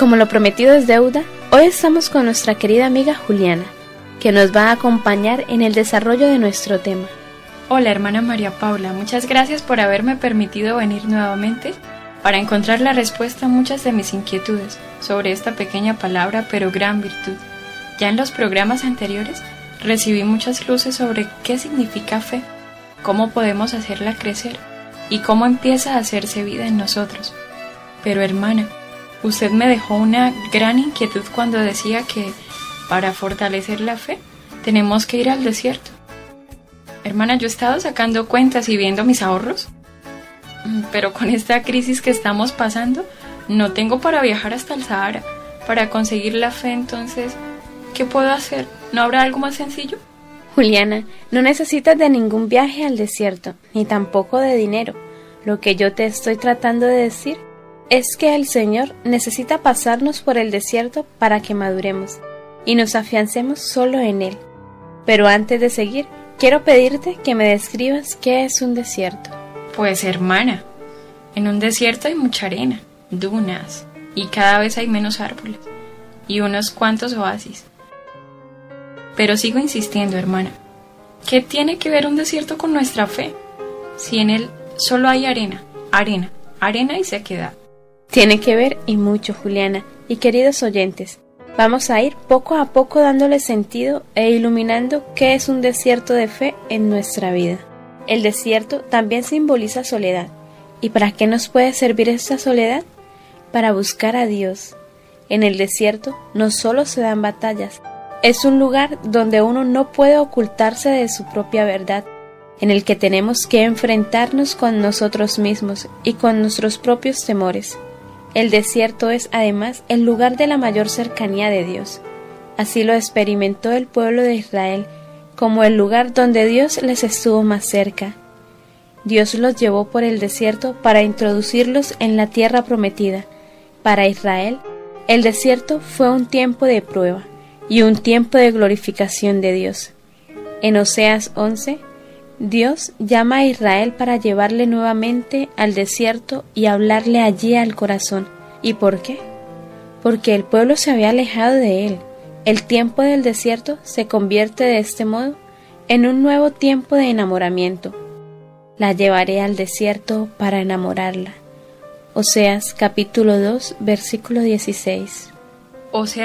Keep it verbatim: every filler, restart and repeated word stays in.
como lo prometido es deuda, hoy estamos con nuestra querida amiga Juliana, que nos va a acompañar en el desarrollo de nuestro tema. Hola hermana María Paula, muchas gracias por haberme permitido venir nuevamente para encontrar la respuesta a muchas de mis inquietudes sobre esta pequeña palabra pero gran virtud. Ya en los programas anteriores recibí muchas luces sobre qué significa fe, cómo podemos hacerla crecer y cómo empieza a hacerse vida en nosotros. Pero hermana, usted me dejó una gran inquietud cuando decía que para fortalecer la fe tenemos que ir al desierto. Hermana, yo he estado sacando cuentas y viendo mis ahorros, pero con esta crisis que estamos pasando no tengo para viajar hasta el Sahara para conseguir la fe. Entonces, ¿qué puedo hacer? ¿No habrá algo más sencillo? Juliana, no necesitas de ningún viaje al desierto, ni tampoco de dinero. Lo que yo te estoy tratando de decir es que el Señor necesita pasarnos por el desierto para que maduremos y nos afiancemos solo en Él. Pero antes de seguir, quiero pedirte que me describas qué es un desierto. Pues hermana, en un desierto hay mucha arena, dunas, y cada vez hay menos árboles, y unos cuantos oasis. Pero sigo insistiendo, hermana, ¿qué tiene que ver un desierto con nuestra fe? Si en él solo hay arena, arena, arena y sequedad. Tiene que ver y mucho, Juliana, y queridos oyentes. Vamos a ir poco a poco dándole sentido e iluminando qué es un desierto de fe en nuestra vida. El desierto también simboliza soledad. ¿Y para qué nos puede servir esta soledad? Para buscar a Dios. En el desierto no solo se dan batallas, es un lugar donde uno no puede ocultarse de su propia verdad, en el que tenemos que enfrentarnos con nosotros mismos y con nuestros propios temores. El desierto es además el lugar de la mayor cercanía de Dios. Así lo experimentó el pueblo de Israel, como el lugar donde Dios les estuvo más cerca. Dios los llevó por el desierto para introducirlos en la tierra prometida. Para Israel, el desierto fue un tiempo de prueba y un tiempo de glorificación de Dios. En Oseas once, Dios llama a Israel para llevarle nuevamente al desierto y hablarle allí al corazón. ¿Y por qué? Porque el pueblo se había alejado de él. El tiempo del desierto se convierte de este modo en un nuevo tiempo de enamoramiento. La llevaré al desierto para enamorarla. Oseas capítulo dos, versículo dieciséis. O sea,